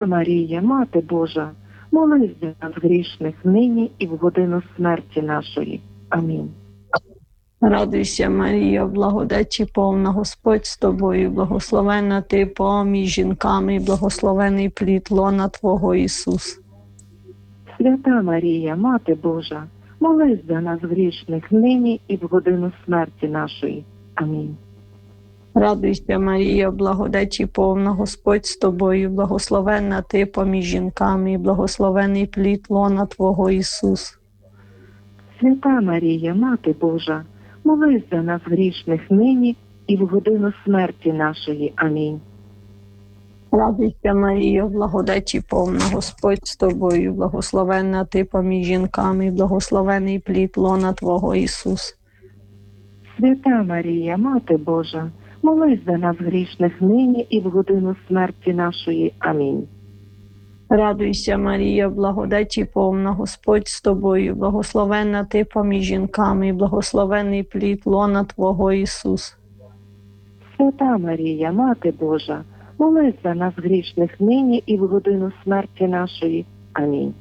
Марія, Мати Божа, молись за нас грішних нині і в годину смерті нашої. Амінь. Радуйся, Марія, благодаті повна, Господь з тобою, благословенна ти поміж жінками, і благословений плід лона Твого, Ісус. Свята Марія, Мати Божа, молись за нас грішних нині і в годину смерті нашої. Амінь. Радуйся, Марія, благодаті повна, Господь з тобою, благословенна ти поміж жінками, і благословений плід лона Твого, Ісус. Свята Марія, Мати Божа, молись за нас грішних нині і в годину смерті нашої. Амінь. Радуйся, Марія, благодаті повна, Господь з тобою, благословенна ти поміж жінками, і благословений плід лона Твого, Ісус. Свята Марія, Мати Божа, молись за нас грішних нині і в годину смерті нашої. Амінь. Радуйся, Марія, благодаті повна, Господь з тобою, благословенна ти поміж жінками, і благословений плід лона Твого, Ісус. Свята Марія, Мати Божа, молись за нас грішних нині і в годину смерті нашої. Амінь.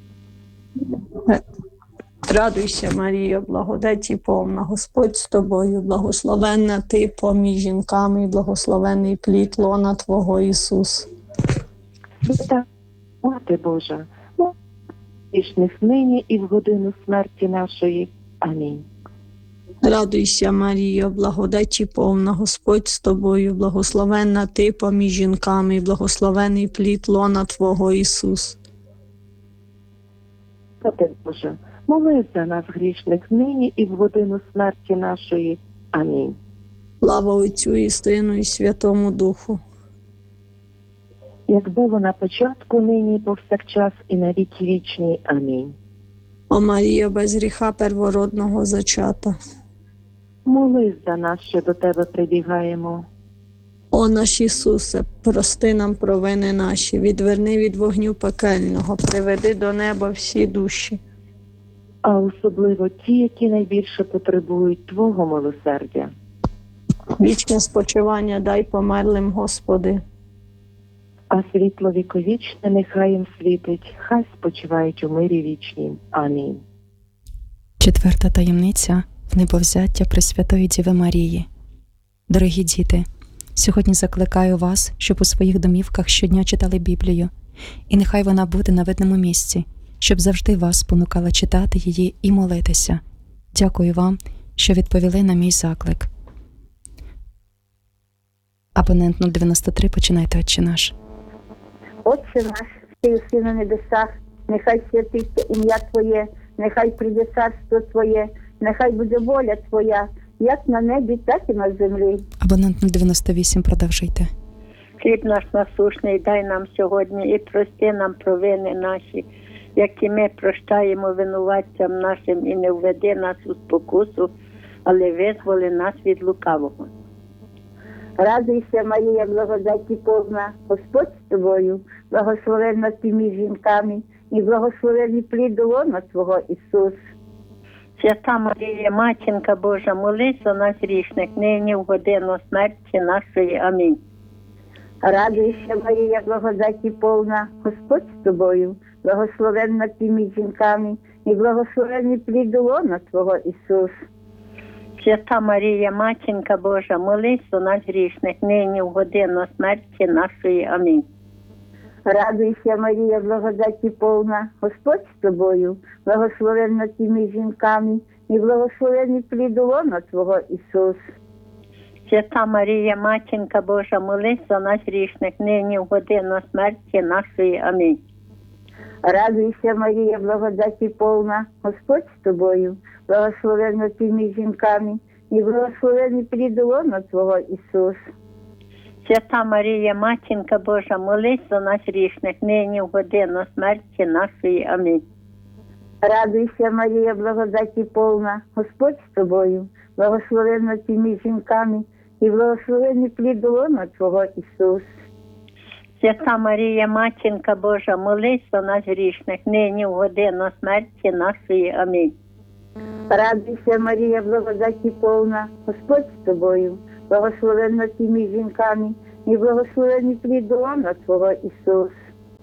Радуйся, Марія, благодаті повна, Господь з тобою, благословенна ти поміж жінками, і благословений плід лона Твого, Ісус. Свята Мати Божа, молись за нас грішних нині і в годину смерті нашої. Амінь. Радуйся, Марія, благодаті повна, Господь з тобою, благословенна ти поміж жінками, і благословений плід лона Твого, Ісус. Мати Божа, молись за нас грішних нині і в годину смерті нашої. Амінь. Слава Отцю і Сину, і Святому Духу. Як було на початку, нині і повсякчас, і на віки вічні. Амінь. О Марія, без гріха первородного зачата. Молись за нас, що до Тебе прибігаємо. О наш Ісусе, прости нам провини наші, відверни від вогню пекельного, приведи до неба всі душі. А особливо ті, які найбільше потребують Твого милосердя. Вічне спочивання дай померлим, Господи. А світло віковічне нехай їм світить, хай спочивають у мирі вічнім. Амінь. Четверта таємниця – небовзяття Пресвятої Діви Марії. Дорогі діти, сьогодні закликаю вас, щоб у своїх домівках щодня читали Біблію, і нехай вона буде на видному місці, щоб завжди вас спонукала читати її і молитися. Дякую вам, що відповіли на мій заклик. Абонент 093, починайте, Отче наш. Отче наш, що єси на небесах, нехай святиться ім'я Твоє, нехай прийде царство Твоє, нехай буде воля Твоя, як на небі, так і на землі. Абонент 098, продовжуйте. Хліб наш насущний дай нам сьогодні і прости нам провини наші, як і ми прощаємо винуватцям нашим, і не введи нас у спокусу, але визволи нас від лукавого. Радуйся, Марія, благодаті повна, Господь з тобою, благословенна ти між жінками, і благословений плід лона Твого, Ісус. Свята Марія, Матінка Божа, молись за нас грішних, нині в годину смерті нашої. Амінь. Радуйся, Марія, благодаті повна, Господь з тобою, благословенна ти між жінками, і благословений плід лона Твого, Ісус. Свята Марія, Матінка Божа, молись за нас грішних, нині в годину смерті нашої. Амінь. Радуйся, Марія, благодаті повна, Господь з тобою, благословенна ти між жінками, і благословений плід лона Твого, Ісус. Свята Марія, Матінка Божа, молись за нас грішних, нині в годину смерті нашої. Амінь. Радуйся, Марія, благодаті повна, Господь з тобою, благословенна ти між жінками, і благословений плід лона Твого, Ісус. Свята Марія, Матінка Божа, молись за нас грішних, нині в годину смерті нашої. Амінь. Радуйся, Марія, благодаті повна, Господь з тобою, благословенна ти між жінками, і благословений плід лона Твого, Ісус. Свята Марія, Матінка Божа, молись за нас грішних, нині в годину смерті нашої. Амінь. Радуйся, Марія, благодаті повна, Господь з тобою, благословенна ти між жінками, і благословений плід лона Твого, Ісус.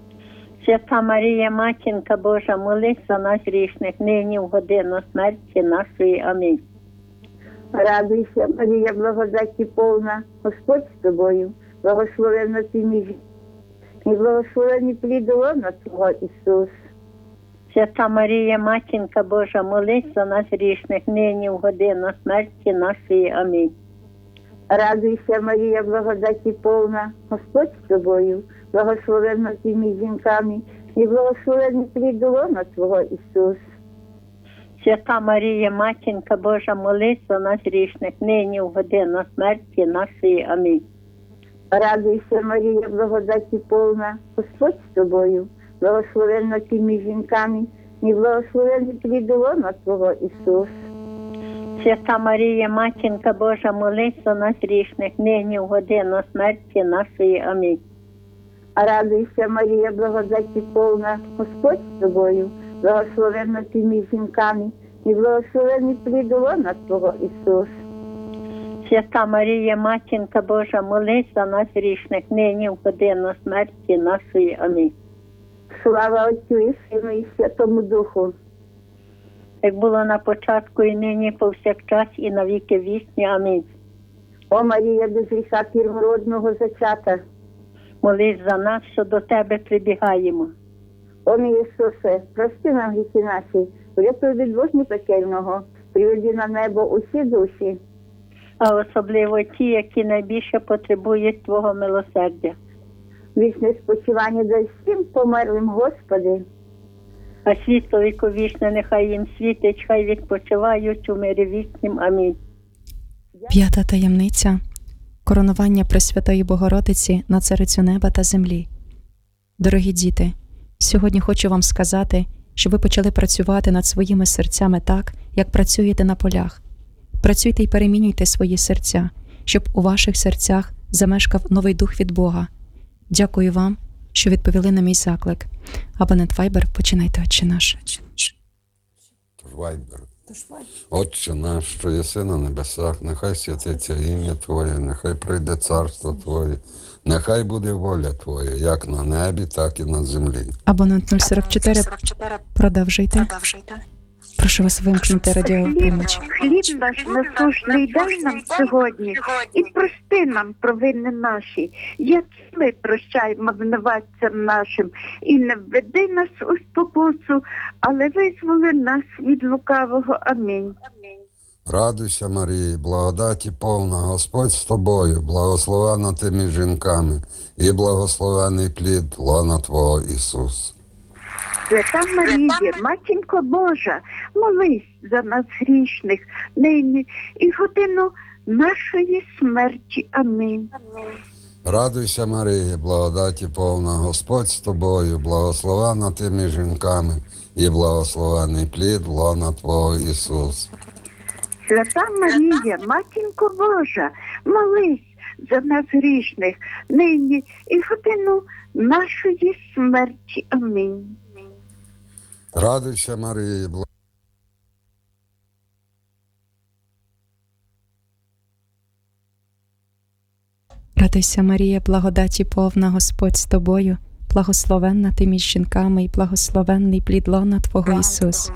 Свята Марія, Матінка Божа, молись за нас грішних, нині в годину смерті нашої. Амінь. Радуйся, Марія, благодаті повна, Господь з тобою, благословенна ти між жінками, і благословений плід лона Твого, Ісус. Свята Марія, Матінка Божа, молись за нас грішних, нині в годину смерті нашої. Амінь. Радуйся, Марія, благодаті повна, Господь з тобою, благословенна ти між жінками, і благословений плід лона Твого, Ісус. Свята Марія, Матінка Божа, молись за нас грішних, нині в годину смерті нашої. Амінь. Радуйся, Марія, благодаті повна, Господь з тобою, благословенна ти між жінками, і благословений плід лона Твого, Ісус. Свята Марія, Матінка Божа, молись за нас грішних, нині в годину смерті нашої. Амінь. Радуйся, Марія, благодаті повна, Господь з тобою, благословенна ти між жінками, і благословений плід лона Твого, Ісус. Свята Марія, Матінка Божа, молись за нас грішних, нині в годину смерті нашої. Амінь. Слава Отцю і Сину і Святому Духу. Як було на початку, і нині, повсякчас, і на віки вічні. Амінь. О Марія, без гріха первородного зачата. Молись за нас, що до Тебе прибігаємо. О мій Ісусе, прости нам гріхи наші, врятуй від вогню пекельного, приведи на небо усі душі. А особливо ті, які найбільше потребують Твого милосердя. Вічне спочивання дай всім померлим, Господи. А світло віковічне нехай їм світить, хай відпочивають у мирі вічнім. Амінь. П'ята таємниця – коронування Пресвятої Богородиці на Царицю неба та землі. Дорогі діти, сьогодні хочу вам сказати, щоб ви почали працювати над своїми серцями так, як працюєте на полях. Працюйте і перемінюйте свої серця, щоб у ваших серцях замешкав новий дух від Бога. Дякую вам, що відповіли на мій заклик. Абонент Viber, починайте, Отче наш. Вайбер. Отче наш, що єси на небесах, нехай святиться ім'я Твоє, нехай прийде царство Твоє, нехай буде воля Твоя, як на небі, так і на землі. Абонент 044, продовжуйте. Прошу вас вимкнути радіоприймач. Хліб наш насущний дай нам сьогодні, і прости нам провини наші, як ми прощаємо винуватцям нашим, і не введи нас у спокусу, але визволи нас від лукавого. Амінь. Радуйся, Марії, благодаті повна, Господь з тобою, благословена ти між жінками, і благословений плід лона Твого, Ісус. Свята Марія, Матінко Божа, молись за нас грішних, нині і в годину нашої смерті. Амінь. Радуйся, Марія, благодаті повна, Господь з тобою, благословена ти між жінками, і благословений плід лона Твого, Ісус. Свята Марія, Матінко Божа, молись за нас грішних, нині і в годину нашої смерті. Амінь. Радуйся, Марія, Радуйся, Марія, благодаті повна, Господь з тобою, благословенна ти між жінками і благословенний плід лона Твого, Ісус.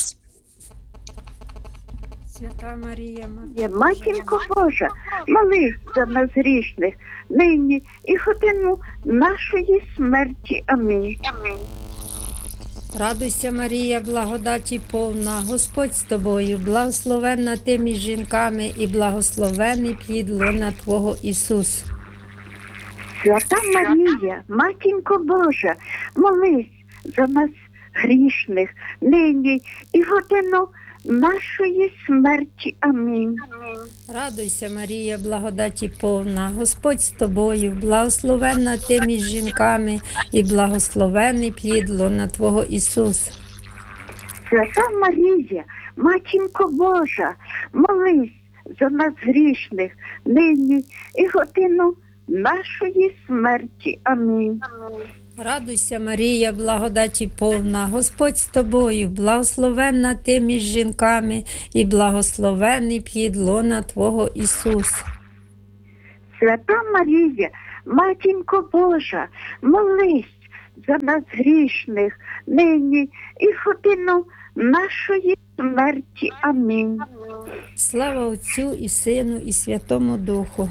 Свята Марія, Матінко Божа, молись за нас грішних, нині і в годину нашої смерті. Амінь. Радуйся, Марія, благодаті повна, Господь з тобою, благословенна ти між жінками і благословений плід лона Твого, Ісус. Свята Марія, Матінко Божа, молись за нас грішних, нині і в годину нашої смерті. Амінь. Радуйся, Марія, благодаті повна, Господь з тобою, благословенна ти між жінками і благословений плід лона Твого, Ісус. Свята Марія, Матінко Божа, молись за нас грішних, нині і в годину нашої смерті. Амінь. Радуйся, Марія, благодаті повна, Господь з тобою, благословенна ти між жінками і благословений плід лона Твого, Ісус. Свята Марія, Матінко Божа, молись за нас грішних, нині і в годину нашої смерті. Амінь. Слава Отцю і Сину, і Святому Духу.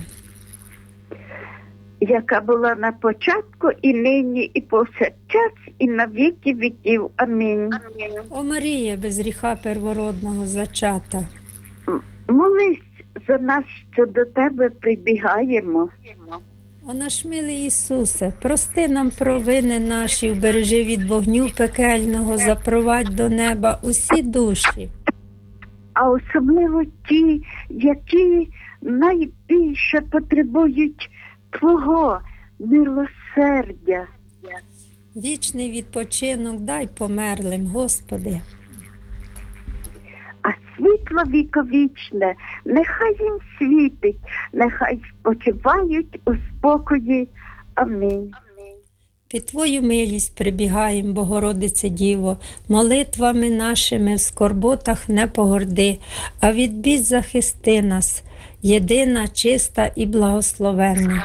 Яка була на початку, і нині, і повсякчас, і на віки віків. Амінь. О Марія, без гріха первородного зачата. Молись за нас, що до тебе прибігаємо. О наш милий Ісусе, прости нам провини наші, вбережи від вогню пекельного, запровадь до неба усі душі. А особливо ті, які найбільше потребують Твого милосердя. Вічний відпочинок дай померлим, Господи. А світло віковічне нехай їм світить, нехай спочивають у спокої. Амінь. Під Твою милість прибігаєм, Богородице Діво, молитвами нашими в скорботах не погорди, а від бід захисти нас, єдина, чиста і благословенна.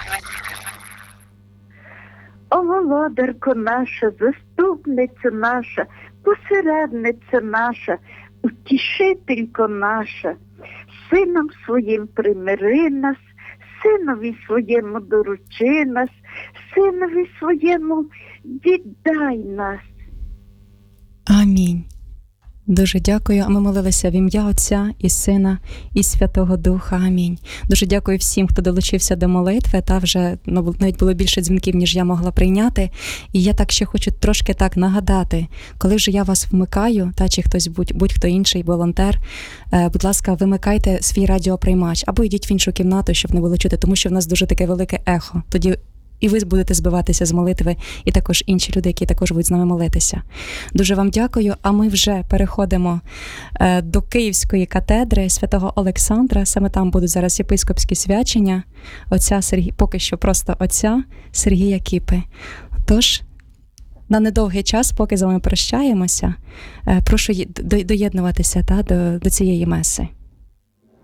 О, володарко наша, заступниця наша, посередниця наша, утішителько наша, сином своїм примири нас, синові своєму доручи нас, синові своєму віддай нас. Амінь. Дуже дякую. А ми молилися в ім'я Отця і Сина і Святого Духа. Амінь. Дуже дякую всім, хто долучився до молитви. Та вже навіть було більше дзвінків, ніж я могла прийняти. І я так ще хочу трошки так нагадати, коли вже я вас вмикаю, та чи хтось будь-хто інший волонтер, будь ласка, вимикайте свій радіоприймач або йдіть в іншу кімнату, щоб не було чути, тому що в нас дуже таке велике ехо. Тоді і ви будете збиватися з молитви, і також інші люди, які також будуть з нами молитися. Дуже вам дякую, а ми вже переходимо до Київської катедри Святого Олександра. Саме там будуть зараз єпископські свячення отця поки що просто отця Сергія Кіпи. Тож, на недовгий час, поки з вами прощаємося, прошу доєднуватися до цієї меси.